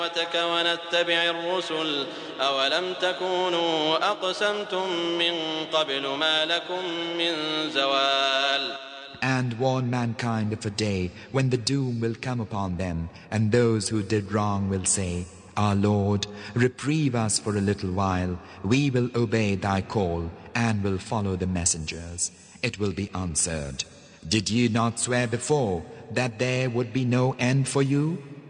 ونتبع الرسل أولم تكونوا أقسمتم من قبل ما لكم من زوال. And warn mankind of a day when the doom will come upon them, and those who did wrong will say, Our Lord, reprieve us for a little while. We will obey thy call and will follow the messengers. It will be answered, Did ye not swear before that there would be no end for you?